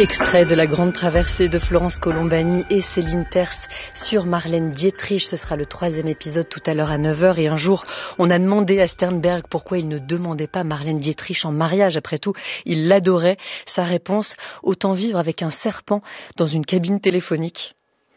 Extrait de la grande traversée de Florence Colombani et Céline Terce sur Marlène Dietrich. Ce sera le 3e épisode tout à l'heure à 9h. Et un jour, on a demandé à Sternberg pourquoi il ne demandait pas Marlène Dietrich en mariage. Après tout, il l'adorait. Sa réponse, autant vivre avec un serpent dans une cabine téléphonique.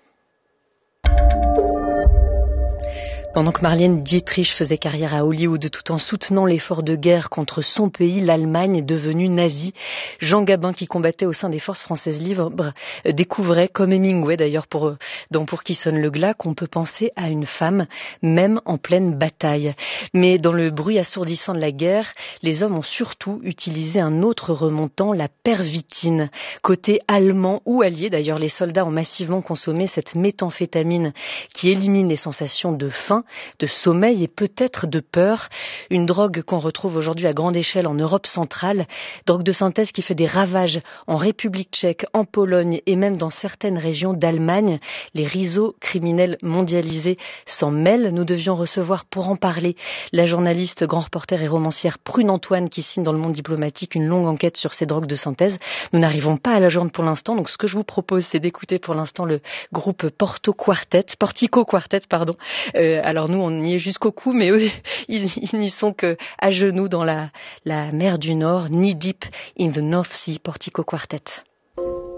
Pendant que Marlène Dietrich faisait carrière à Hollywood tout en soutenant l'effort de guerre contre son pays, l'Allemagne devenue nazie, Jean Gabin, qui combattait au sein des forces françaises libres, découvrait, comme Hemingway d'ailleurs pour Qui sonne le glas, qu'on peut penser à une femme, même en pleine bataille. Mais dans le bruit assourdissant de la guerre, les hommes ont surtout utilisé un autre remontant, la pervitine. Côté allemand ou allié, d'ailleurs, les soldats ont massivement consommé cette méthamphétamine qui élimine les sensations de faim, de sommeil et peut-être de peur. Une drogue qu'on retrouve aujourd'hui à grande échelle en Europe centrale, drogue de synthèse qui fait des ravages en République tchèque, en Pologne et même dans certaines régions d'Allemagne. Les réseaux criminels mondialisés s'en mêlent. Nous devions recevoir pour en parler la journaliste, grand reporter et romancière Prune Antoine qui signe dans Le Monde diplomatique une longue enquête sur ces drogues de synthèse. Nous n'arrivons pas à la joindre pour l'instant, donc ce que je vous propose, c'est d'écouter pour l'instant le groupe Portico Quartet. Alors nous, on y est jusqu'au cou, mais eux, ils n'y sont que à genoux dans la mer du Nord, knee deep in the North Sea, Portico Quartet.